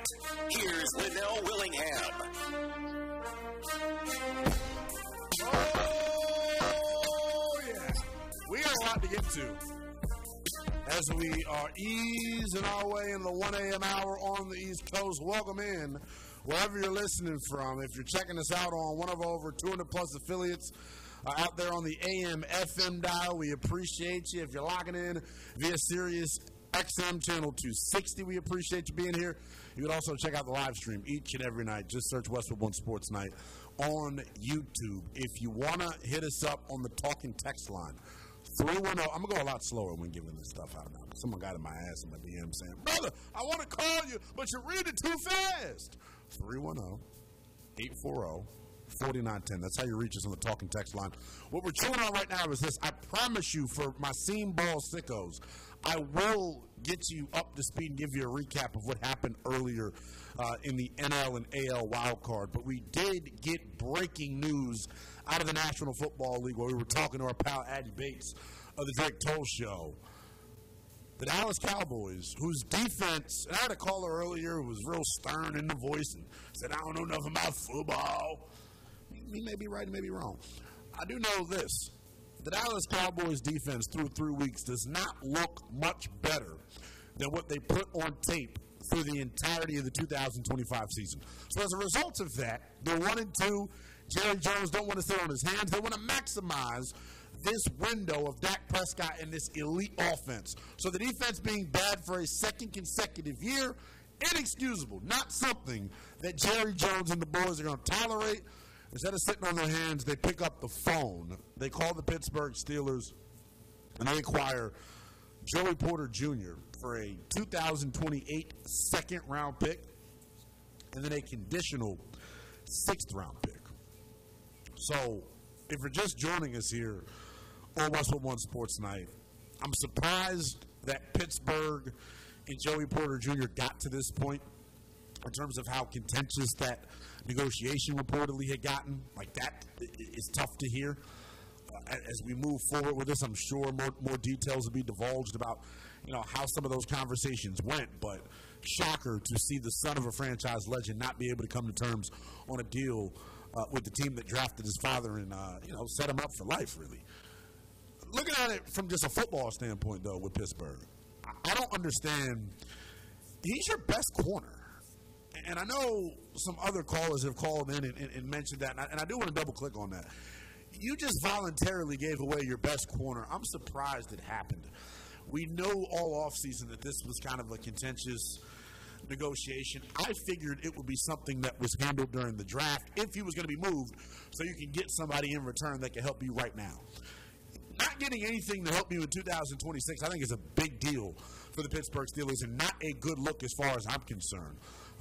tonight. Here's Linnell Willingham. Oh, yeah. We got a lot to get to as we are easing our way in the 1 a.m. hour on the East Coast. Welcome in wherever you're listening from. If you're checking us out on one of our over 200-plus affiliates out there on the AM, FM dial, we appreciate you. If you're logging in via Sirius XM Channel 260, we appreciate you being here. You can also check out the live stream each and every night. Just search Westwood One Sports Night on YouTube. If you want to hit us up on the talking text line, 310. I'm going to go a lot slower when giving this stuff out now. Someone got in my ass in my DM saying, brother, I want to call you, but you read it too fast. 310-840-4910. That's how you reach us on the talking text line. What we're chewing on right now is this. I promise you, for my seam ball sickos, I will get you up to speed and give you a recap of what happened earlier in the NL and AL wild card. But we did get breaking news out of the National Football League where we were talking to our pal Addy Bates of the Drake Toll Show. The Dallas Cowboys, whose defense, and I had a caller earlier who was real stern in the voice and said, I don't know nothing about football. He may be right, he may be wrong. I do know this. The Dallas Cowboys defense through 3 weeks does not look much better than what they put on tape through the entirety of the 2025 season. So as a result of that, they're 1-2. Jerry Jones don't want to sit on his hands. They want to maximize this window of Dak Prescott and this elite offense. So the defense being bad for a second consecutive year, inexcusable. Not something that Jerry Jones and the boys are going to tolerate. Instead of sitting on their hands, they pick up the phone. They call the Pittsburgh Steelers, and they acquire Joey Porter Jr. for a 2028 second-round pick and then a conditional sixth-round pick. So if you're just joining us here on Westwood One Sports Night, I'm surprised that Pittsburgh and Joey Porter Jr. got to this point in terms of how contentious that negotiation reportedly had gotten. Like, that is tough to hear. As we move forward with this, I'm sure more details will be divulged about, how some of those conversations went. But shocker to see the son of a franchise legend not be able to come to terms on a deal with the team that drafted his father and, set him up for life, really. Looking at it from just a football standpoint, though, with Pittsburgh, I don't understand. He's your best corner. And I know some other callers have called in and mentioned that, and I do want to double-click on that. You just voluntarily gave away your best corner. I'm surprised it happened. We know all offseason that this was kind of a contentious negotiation. I figured it would be something that was handled during the draft if he was going to be moved so you can get somebody in return that can help you right now. Not getting anything to help you in 2026, I think, is a big deal for the Pittsburgh Steelers and not a good look as far as I'm concerned.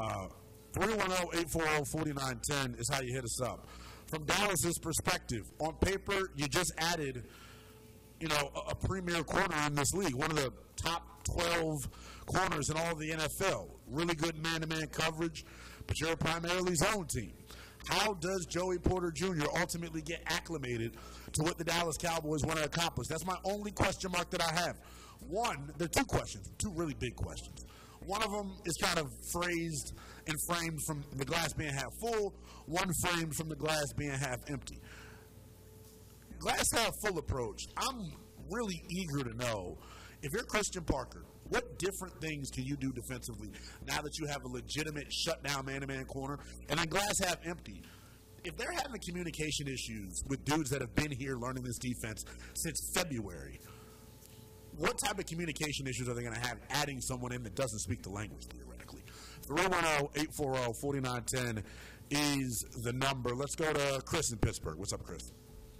310-840-4910 is how you hit us up. From Dallas's perspective, on paper, you just added, a premier corner in this league, one of the top 12 corners in all of the NFL. Really good man-to-man coverage, but you're a primarily zone team. How does Joey Porter Jr. ultimately get acclimated to what the Dallas Cowboys want to accomplish? That's my only question mark that I have. One, there are two questions, two really big questions. One of them is kind of phrased and framed from the glass being half full, one framed from the glass being half empty. Glass half full approach, I'm really eager to know, if you're Christian Parker, what different things can you do defensively now that you have a legitimate shutdown man-to-man corner? And then glass half empty. If they're having communication issues with dudes that have been here learning this defense since February, what type of communication issues are they going to have adding someone in that doesn't speak the language, theoretically? 310-840-4910 is the number. Let's go to Chris in Pittsburgh. What's up, Chris?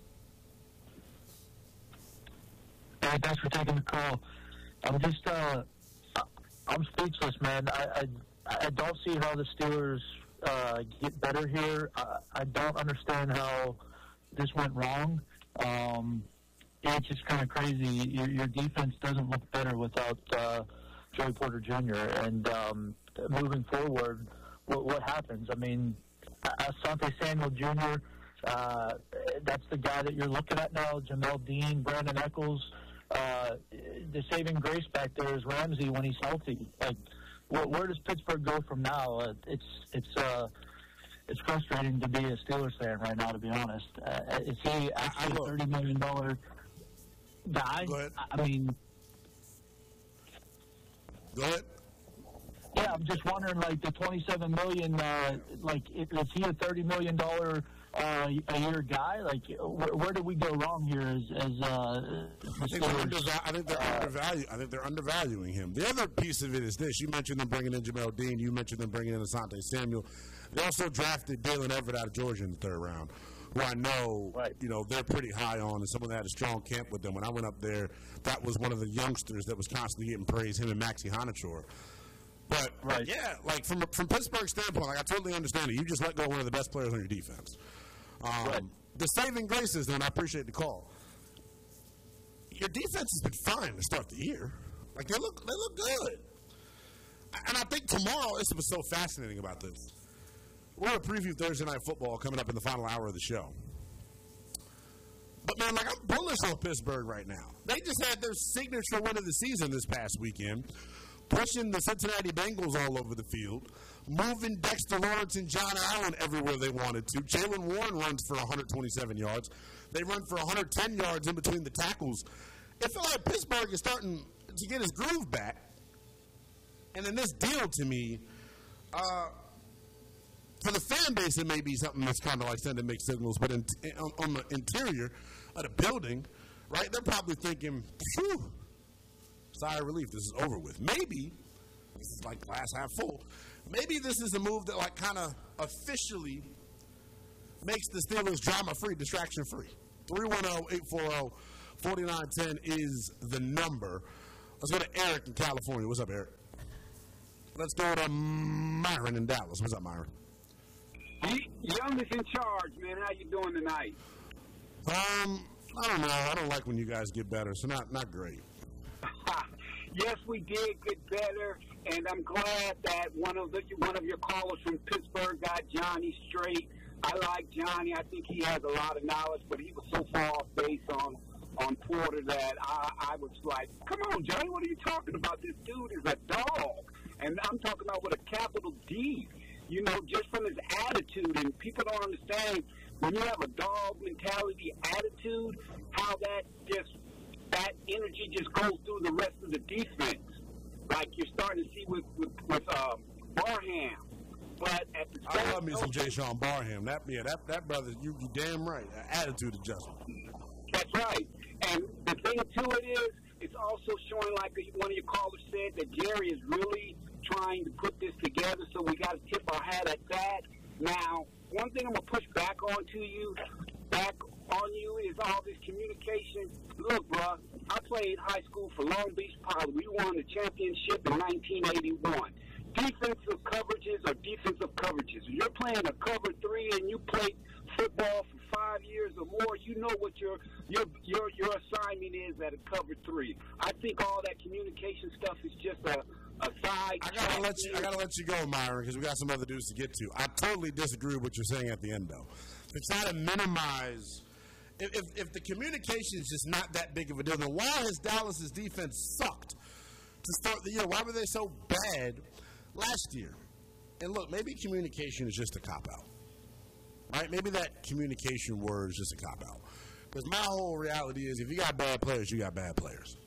Hey, thanks for taking the call. I'm speechless, man. I don't see how the Steelers get better here. I don't understand how this went wrong. It's just kind of crazy. Your defense doesn't look better without Joey Porter Jr. And moving forward, what happens? I mean, Asante Samuel Jr., that's the guy that you're looking at now. Jamel Dean, Brandon Eccles. The saving grace back there is Ramsey when he's healthy. Like, where does Pittsburgh go from now? It's frustrating to be a Steelers fan right now, to be honest. Is he actually a $30 million guy? Go ahead. I mean, go ahead. Yeah, I'm just wondering, like, the $27 million, is he a $30 million a year guy? Like, where did we go wrong here I think they're undervaluing him. The other piece of it is this. You mentioned them bringing in Jamel Dean. You mentioned them bringing in Asante Samuel. They also drafted Dalen Everett out of Georgia in the third round, who I know, they're pretty high on, and someone that had a strong camp with them. When I went up there, that was one of the youngsters that was constantly getting praise, him and Maxie Honachor. But, yeah, like, from Pittsburgh's standpoint, like, I totally understand it. You just let go of one of the best players on your defense. The saving grace is, and I appreciate the call, your defense has been fine to start the year. Like, they look good. And I think tomorrow, this was so fascinating about this. We're going to preview Thursday Night Football coming up in the final hour of the show. But, man, like, I'm bullish on Pittsburgh right now. They just had their signature win of the season this past weekend, pushing the Cincinnati Bengals all over the field, moving Dexter Lawrence and John Allen everywhere they wanted to. Jaylen Warren runs for 127 yards. They run for 110 yards in between the tackles. It felt like Pittsburgh is starting to get his groove back. And then this deal to me, for the fan base, it may be something that's kind of like sending mixed signals, but on the interior of the building, right, they're probably thinking, phew, sigh of relief, this is over with. Maybe, this is like glass half full, maybe this is a move that like kind of officially makes the Steelers drama-free, distraction-free. 310-840-4910 is the number. Let's go to Eric in California. What's up, Eric? Let's go to Myron in Dallas. What's up, Myron? Young is in charge, man. How you doing tonight? I don't know. I don't like when you guys get better, so not great. Yes, we did get better, and I'm glad that one of your callers from Pittsburgh got Johnny straight. I like Johnny. I think he has a lot of knowledge, but he was so far off base on Porter that I was like, come on, Johnny, what are you talking about? This dude is a dog. And I'm talking about with a capital D, just from his attitude. And people don't understand when you have a dog mentality attitude, how that energy just goes through the rest of the defense. Like you're starting to see with Barham. But at the I love me some Jay Sean Barham. That brother, you damn right. Attitude adjustment. That's right. And the thing to it is, it's also showing, like one of your callers said, that Jerry is really trying to put this together, so we got to tip our hat at that. Now, one thing I'm going to push back on you is all this communication. Look, bro, I played high school for Long Beach Poly. We won the championship in 1981. Defensive coverages are defensive coverages. If you're playing a cover 3 and you play football for 5 years or more, you know what your assignment is at a cover 3. I think all that communication stuff is just a side. I gotta let you go, Myron, because we got some other dudes to get to. I totally disagree with what you're saying at the end, though. To try to minimize, if the communication is just not that big of a deal, then why has Dallas's defense sucked to start the year? Why were they so bad last year? And look, maybe communication is just a cop-out. Right? Maybe that communication word is just a cop-out. Because my whole reality is if you got bad players, you got bad players.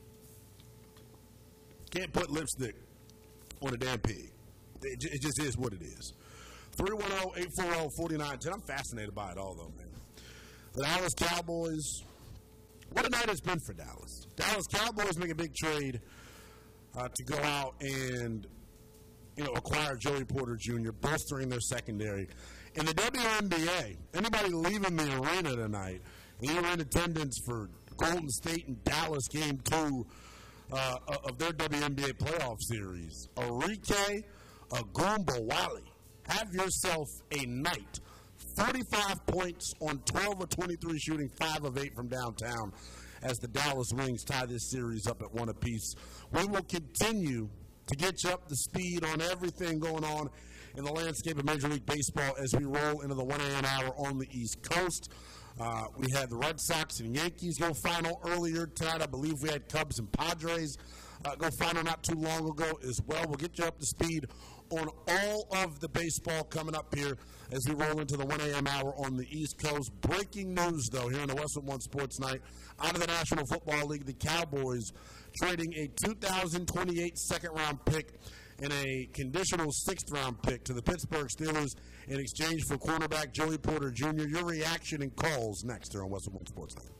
Can't put lipstick on a damn pig. It just is what it is. 310-840-4910. I'm fascinated by it all, though, man. The Dallas Cowboys, what a night it's been for Dallas. Dallas Cowboys make a big trade to go out and acquire Joey Porter Jr., bolstering their secondary. In the WNBA, anybody leaving the arena tonight, and you're in attendance for Golden State and Dallas Game 2 of their WNBA playoff series, Arike Ogunbowale, have yourself a night. 45 points on 12 of 23 shooting, 5 of 8 from downtown as the Dallas Wings tie this series up at 1 apiece. We will continue to get you up to speed on everything going on in the landscape of Major League Baseball as we roll into the 1 a.m. hour on the East Coast. We had the Red Sox and Yankees go final earlier tonight. I believe we had Cubs and Padres go find her not too long ago as well. We'll get you up to speed on all of the baseball coming up here as we roll into the 1 a.m. hour on the East Coast. Breaking news, though, here on the Westwood One Sports Night. Out of the National Football League, the Cowboys trading a 2028 second-round pick and a conditional sixth-round pick to the Pittsburgh Steelers in exchange for cornerback Joey Porter Jr. Your reaction and calls next here on Westwood One Sports Night.